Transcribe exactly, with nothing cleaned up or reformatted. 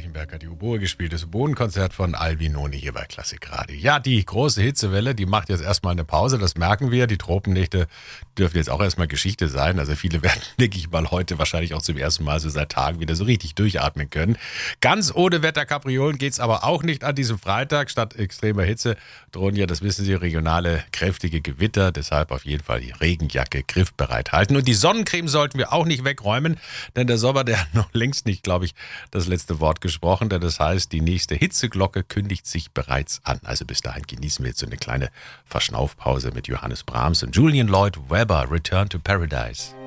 Reichenberg hat die Oboe gespielt. Das Oboenkonzert von Albinoni hier bei Klassikradio. Ja, die große Hitzewelle, die macht jetzt erstmal eine Pause, das merken wir. Die Tropennächte dürfen jetzt auch erstmal Geschichte sein. Also viele werden, denke ich mal, heute wahrscheinlich auch zum ersten Mal so seit Tagen wieder so richtig durchatmen können. Ganz ohne Wetterkapriolen geht's aber auch nicht an diesem Freitag. Statt extremer Hitze drohen ja, das wissen Sie, regionale kräftige Gewitter. Deshalb auf jeden Fall die Regenjacke griffbereit halten. Und die Sonnencreme sollten wir auch nicht wegräumen, denn der Sommer, der hat noch längst nicht, glaube ich, das letzte Wort gesprochen. Denn das heißt, die nächste Hitzeglocke kündigt sich bereits an. Also bis dahin genießen wir jetzt so eine kleine Verschnaufpause mit Johannes Brahms und Julian Lloyd Webber, Return to Paradise.